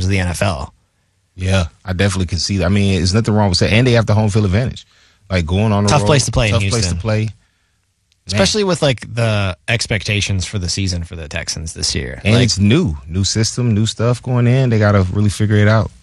of the NFL. Yeah, I definitely can see that. I mean, there's nothing wrong with that. And they have the home field advantage. Like going on the road. Tough place to play in Tough Houston. place to play. Man. Especially with like the expectations for the season for the Texans this year. And like, it's new system, new stuff going in. They got to really figure it out.